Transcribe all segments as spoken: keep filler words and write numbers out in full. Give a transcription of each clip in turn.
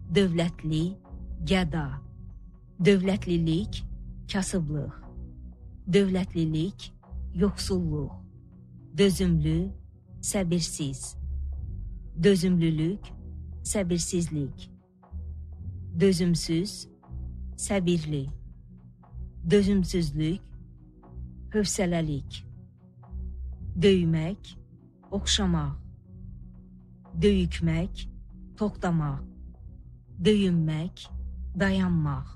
dövlətli, gəda. Dövlətlilik, kasıblıq. Dövlətlilik, yoxsulluq. Dözümlü, səbirsiz. Dözümlülük, səbirsizlik. Dözümsüz, səbirli. Dözümsüzlük, hövsələlik. Döymək, oxşamaq. Döyükmək, toxtamaq. Döyünmək, dayanmaq.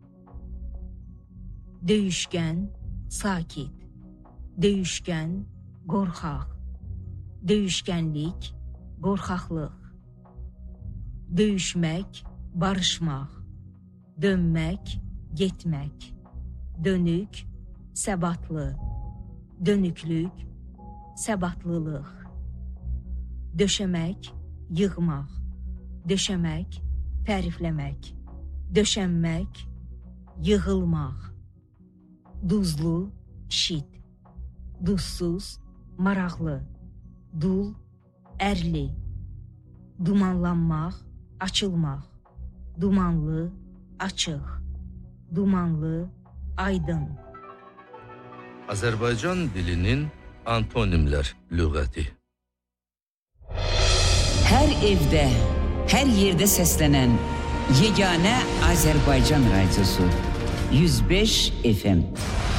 Döyüşkən, sakit. Döyüşkən, qorxaq. Döyüşkənlik, qorxaqlıq. Döyüşmək, barışmaq. Dönmək, getmək. Dönük, səbatlı. Dönüklük, səbatlılıq. Döşəmək, yığmaq. Döşəmək, tərifləmək. Döşənmək, yığılmaq. Duzlu, şit. Duzsuz, maraqlı. Dul, ərli. Dumanlanmaq, açılmaq. Dumanlı, açıq. Dumanlı, aydın. Azərbaycan dilinin antonimlər lüğəti. Hər evdə, hər yerdə səslənən yeganə Azərbaycan radiosu yüz beş F M.